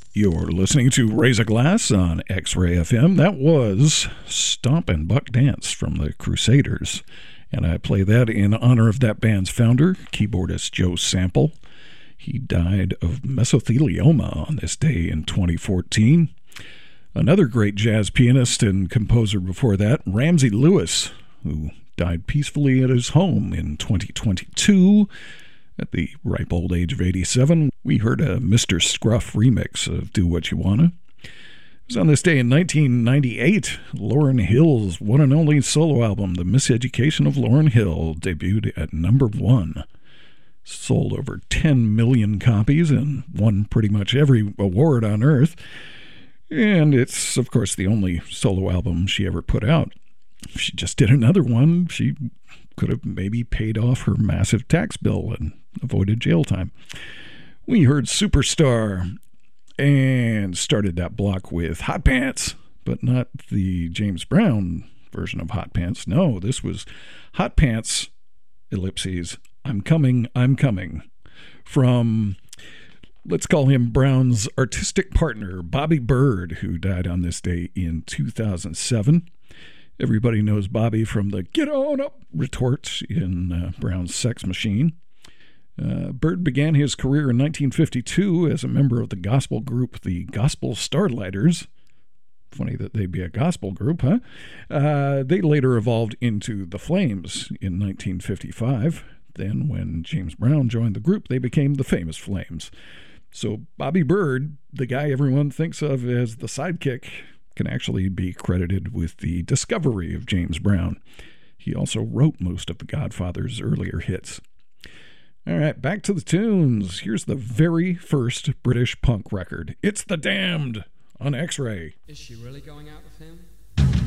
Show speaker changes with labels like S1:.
S1: You're listening to Raise a Glass on X-Ray FM. That was Stompin' Buck Dance from the Crusaders. And I play that in honor of that band's founder, keyboardist Joe Sample. He died of mesothelioma on this day in 2014. Another great jazz pianist and composer before that, Ramsey Lewis, who died peacefully at his home in 2022 at the ripe old age of 87. We heard a Mr. Scruff remix of Do What You Wanna. It was on this day in 1998, Lauryn Hill's one and only solo album, The Miseducation of Lauryn Hill, debuted at number 1. Sold over 10 million copies and won pretty much every award on earth. And it's, of course, the only solo album she ever put out. If she just did another one, she could have maybe paid off her massive tax bill and avoided jail time. We heard Superstar and started that block with Hot Pants, but not the James Brown version of Hot Pants. No, this was Hot Pants, ellipses, I'm Coming, I'm Coming, from, let's call him Brown's artistic partner, Bobby Byrd, who died on this day in 2007. Everybody knows Bobby from the Get On Up retort in Brown's Sex Machine. Byrd began his career in 1952 as a member of the gospel group, the Gospel Starlighters. Funny that they'd be a gospel group, huh? They later evolved into the Flames in 1955. Then, when James Brown joined the group, they became the Famous Flames. So Bobby Byrd, the guy everyone thinks of as the sidekick, can actually be credited with the discovery of James Brown. He also wrote most of the Godfather's earlier hits. All right, back to the tunes. Here's the very first British punk record. It's The Damned on X-Ray.
S2: Is she really going out with him?